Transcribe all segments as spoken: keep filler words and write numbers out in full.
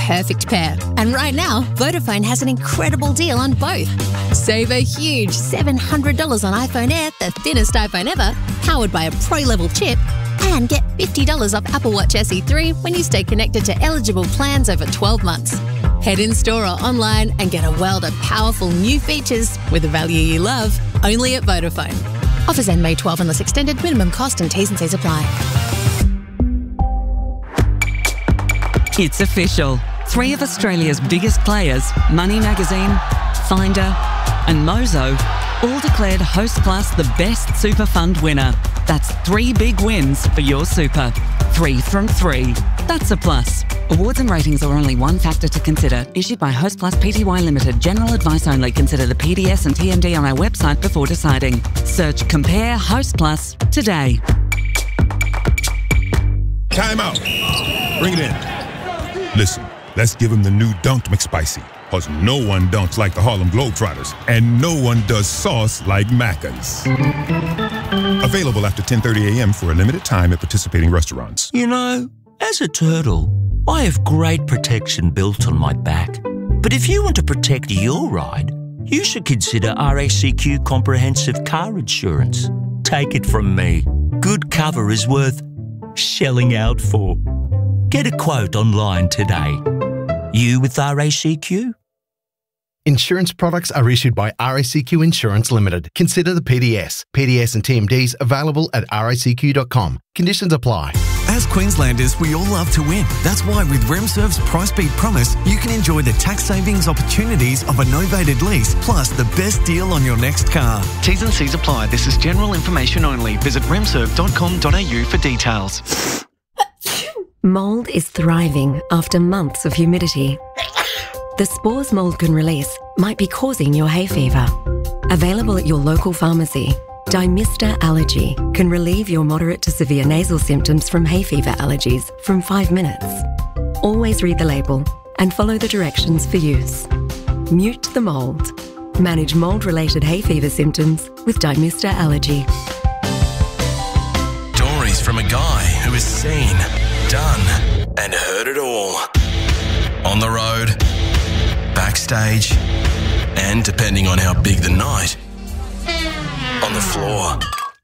perfect pair. And right now, Vodafone has an incredible deal on both. Save a huge seven hundred dollars on iPhone Air, the thinnest iPhone ever, powered by a Pro-level chip, and get fifty dollars off Apple Watch S E three when you stay connected to eligible plans over twelve months. Head in-store or online and get a world of powerful new features with the value you love, only at Vodafone. Offers end May twelfth unless extended. Minimum cost and T's and C's apply. It's official. Three of Australia's biggest players, Money Magazine, Finder and Mozo, all declared Hostplus the best super fund winner. That's three big wins for your super. Three from three. That's a plus. Awards and ratings are only one factor to consider. Issued by Hostplus Pty Limited. General advice only. Consider the P D S and T M D on our website before deciding. Search Compare Hostplus today. Time out. Bring it in. Listen, let's give him the new Dunked McSpicy. Because no one dunks like the Harlem Globetrotters. And no one does sauce like Macca's. Available after ten thirty a.m. for a limited time at participating restaurants. You know, as a turtle, I have great protection built on my back. But if you want to protect your ride, you should consider R A C Q Comprehensive Car Insurance. Take it from me. Good cover is worth shelling out for. Get a quote online today. You with R A C Q? Insurance products are issued by R A C Q Insurance Limited. Consider the P D S. P D S and T M Ds available at R A C Q dot com. Conditions apply. As Queenslanders, we all love to win. That's why with RemServe's Price Beat Promise, you can enjoy the tax savings opportunities of a novated lease, plus the best deal on your next car. T's and C's apply. This is general information only. Visit remserve dot com dot a u for details. Mould is thriving after months of humidity. The spores mould can release might be causing your hay fever. Available at your local pharmacy, Dymista Allergy can relieve your moderate to severe nasal symptoms from hay fever allergies from five minutes. Always read the label and follow the directions for use. Mute the mould. Manage mould-related hay fever symptoms with Dymista Allergy. Stories from a guy who has seen, done and heard it all. On the road, backstage, and depending on how big the night, on the floor.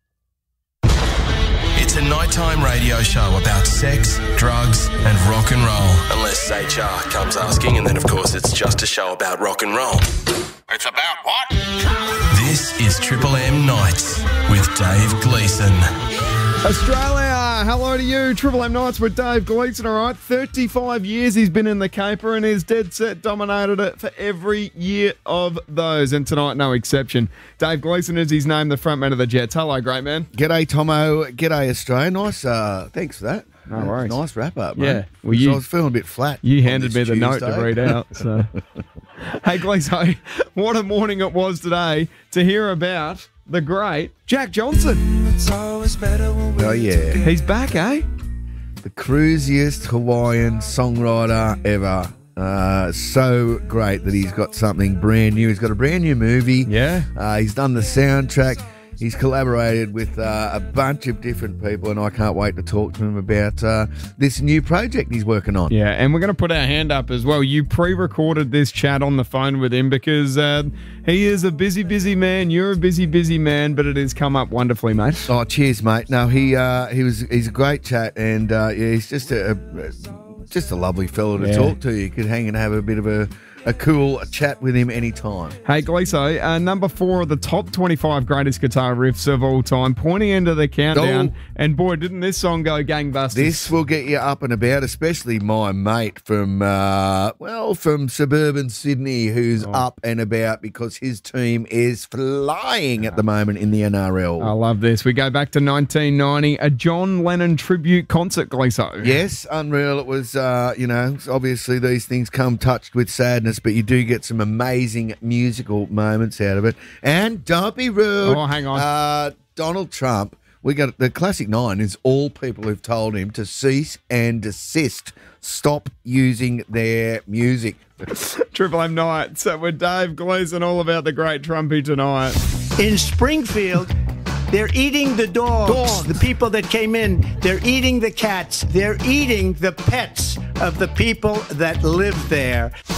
It's a nighttime radio show about sex, drugs and rock and roll. Unless H R comes asking, and then of course it's just a show about rock and roll. It's about what? This is Triple M Nights with Dave Gleeson. Australia, hello to you. Triple M Nights with Dave Gleeson, all right? thirty-five years he's been in the caper and he's dead set dominated it for every year of those. And tonight, no exception. Dave Gleeson is his name, the front man of the Jets. Hello, great man. G'day, Tomo. G'day, Australia. Nice, uh, thanks for that. No worries. Nice wrap up, mate. Yeah. Well, you, I was feeling a bit flat. You handed me the Tuesday. note to read out. So, hey, Gleeson, what a morning it was today to hear about the great Jack Johnson. Oh, yeah. He's back, eh? The cruisiest Hawaiian songwriter ever. Uh, so great that he's got something brand new. He's got a brand new movie. Yeah. Uh, he's done the soundtrack. He's collaborated with uh, a bunch of different people, and I can't wait to talk to him about uh, this new project he's working on. Yeah, and we're going to put our hand up as well. You pre-recorded this chat on the phone with him because uh, he is a busy, busy man. You're a busy, busy man, but it has come up wonderfully, mate. Oh, cheers, mate. No, he uh, he was he's a great chat, and uh, yeah, he's just a, a just a lovely fellow to Yeah. talk to. You could hang and have a bit of a. A cool chat with him anytime. Hey, Gleeso, uh, number four of the top twenty-five greatest guitar riffs of all time, pointing into the countdown. Oh. And boy, didn't this song go gangbusters. This will get you up and about, especially my mate from, uh, well, from suburban Sydney, who's Oh. up and about because his team is flying at the moment in the N R L. I love this. We go back to nineteen ninety, a John Lennon tribute concert, Gleeso. Yes, unreal. It was, uh, you know, obviously these things come touched with sadness, but you do get some amazing musical moments out of it. And don't be rude. Oh, hang on. Uh, Donald Trump, we got the classic nine is all people who've told him to cease and desist, stop using their music. Triple M Nights uh, with Dave Gleeson, all about the great Trumpy tonight. In Springfield, They're eating the dogs, dogs, the people that came in. They're eating the cats. They're eating the pets of the people that live there.